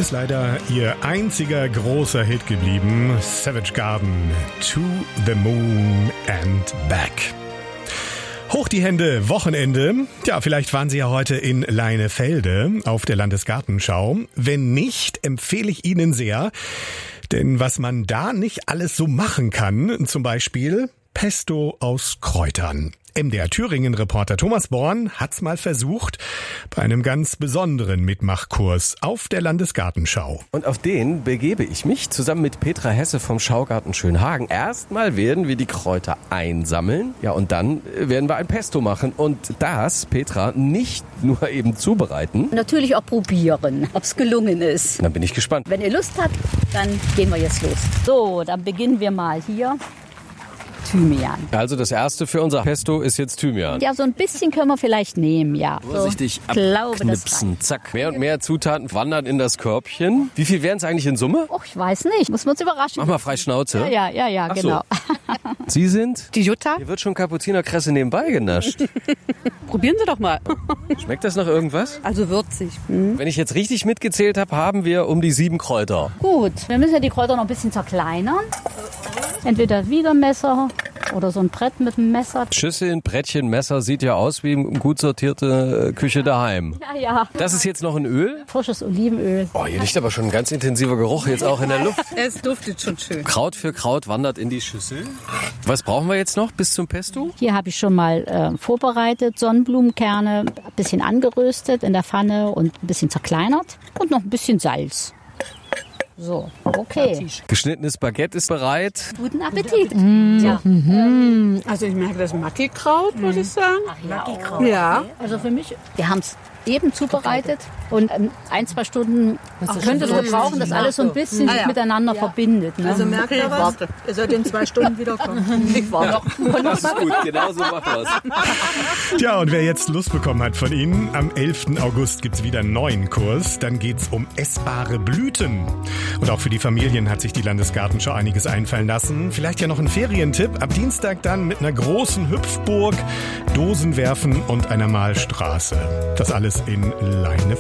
ist leider ihr einziger großer Hit geblieben. Savage Garden, To the Moon and Back. Hoch die Hände, Wochenende. Ja, vielleicht waren Sie ja heute in Leinefelde auf der Landesgartenschau. Wenn nicht, empfehle ich Ihnen sehr. Denn was man da nicht alles so machen kann, zum Beispiel Pesto aus Kräutern. MDR Thüringen-Reporter Thomas Born hat's mal versucht bei einem ganz besonderen Mitmachkurs auf der Landesgartenschau. Und auf den begebe ich mich zusammen mit Petra Hesse vom Schaugarten Schönhagen. Erstmal werden wir die Kräuter einsammeln, ja, und dann werden wir ein Pesto machen. Und das, Petra, nicht nur eben zubereiten. Natürlich auch probieren, ob's gelungen ist. Dann bin ich gespannt. Wenn ihr Lust habt, dann gehen wir jetzt los. So, dann beginnen wir mal hier. Thymian. Also das erste für unser Pesto ist jetzt Thymian. Ja, so ein bisschen können wir vielleicht nehmen, ja. Vorsichtig so, abknipsen, zack. Mehr und mehr Zutaten wandern in das Körbchen. Wie viel wären es eigentlich in Summe? Och, ich weiß nicht, muss man uns überraschen. Mach mal frei Schnauze. Ja, Ach genau. So. Sie sind? Die Jutta? Hier wird schon Kapuzinerkresse nebenbei genascht. Probieren Sie doch mal. Schmeckt das nach irgendwas? Also würzig. Wenn ich jetzt richtig mitgezählt habe, haben wir um die 7 Kräuter. Gut, wir müssen ja die Kräuter noch ein bisschen zerkleinern. Entweder wieder Messer oder so ein Brett mit einem Messer. Schüsseln, Brettchen, Messer, sieht ja aus wie eine gut sortierte Küche daheim. Ja. Das ist jetzt noch ein Öl? Frisches Olivenöl. Oh, hier liegt aber schon ein ganz intensiver Geruch jetzt auch in der Luft. Es duftet schon schön. Kraut für Kraut wandert in die Schüssel. Was brauchen wir jetzt noch bis zum Pesto? Hier habe ich schon mal vorbereitet, Sonnenblumenkerne, ein bisschen angeröstet in der Pfanne und ein bisschen zerkleinert und noch ein bisschen Salz. So, okay. Geschnittenes Baguette ist bereit. Guten Appetit. Ja. Also ich merke das Mackikraut, muss ich sagen. Mackikraut. Ja. Also für mich, wir haben es eben zubereitet und 1-2 Stunden könnte es gebrauchen, dass alles so ein bisschen sich miteinander verbindet. Ne? Also merkt ihr was? Ihr sollt in 2 Stunden wiederkommen. Ich war noch. Das ist gut, genau so machen wir es. Tja, und wer jetzt Lust bekommen hat von Ihnen, am 11. August gibt's wieder einen neuen Kurs. Dann geht's um essbare Blüten. Und auch für die Familien hat sich die Landesgartenschau einiges einfallen lassen. Vielleicht ja noch ein Ferientipp. Ab Dienstag dann mit einer großen Hüpfburg, Dosenwerfen und einer Malstraße. Das alles in Leinefelde.